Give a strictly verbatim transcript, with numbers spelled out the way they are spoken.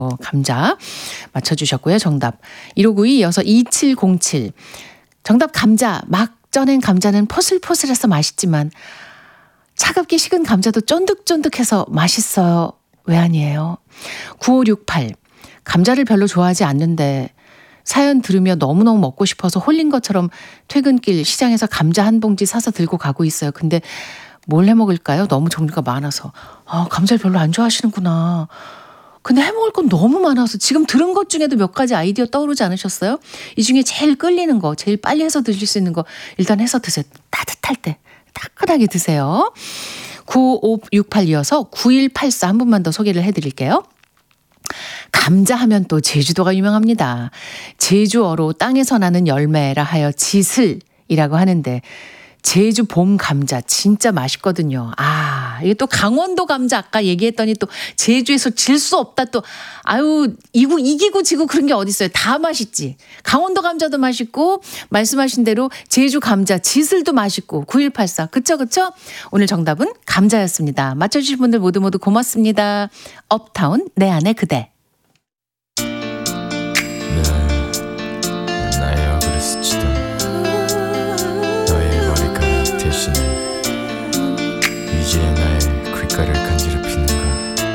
어, 감자 맞춰주셨고요. 정답 일오구이 이어서 이칠공칠. 정답 감자. 막 쪄낸 감자는 포슬포슬해서 맛있지만 차갑게 식은 감자도 쫀득쫀득해서 맛있어요. 왜 아니에요? 구오육팔. 감자를 별로 좋아하지 않는데 사연 들으며 너무너무 먹고 싶어서 홀린 것처럼 퇴근길 시장에서 감자 한 봉지 사서 들고 가고 있어요. 근데 뭘 해먹을까요? 너무 종류가 많아서. 아, 감자를 별로 안 좋아하시는구나. 근데 해먹을 건 너무 많아서 지금 들은 것 중에도 몇 가지 아이디어 떠오르지 않으셨어요? 이 중에 제일 끌리는 거, 제일 빨리 해서 드실 수 있는 거 일단 해서 드세요. 따뜻할 때 따끈하게 드세요. 구오육팔 이어서 구일팔사 한 분만 더 소개를 해드릴게요. 감자 하면 또 제주도가 유명합니다. 제주어로 땅에서 나는 열매라 하여 지슬이라고 하는데 제주 봄 감자 진짜 맛있거든요. 아, 이게 또 강원도 감자 아까 얘기했더니 또 제주에서 질 수 없다 또. 아유, 이고, 이기고 지고 그런 게 어딨어요. 다 맛있지. 강원도 감자도 맛있고 말씀하신 대로 제주 감자 지슬도 맛있고. 구일팔사. 그쵸 그쵸? 오늘 정답은 감자였습니다. 맞춰주신 분들 모두 모두 고맙습니다. 업타운 내 안에 그대. 네.